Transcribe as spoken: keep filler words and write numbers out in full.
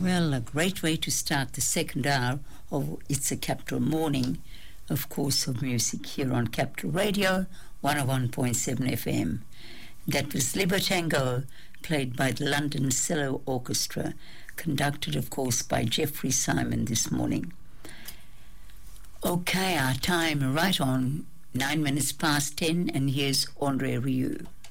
Well, a great way to start the second hour of It's a Capital Morning, of course, of music here on Capital Radio, one oh one point seven F M. That was Libertango, played by the London Cello Orchestra, conducted, of course, by Jeffrey Simon this morning. Okay, our time right on, nine minutes past ten, and here's Andre Rieu.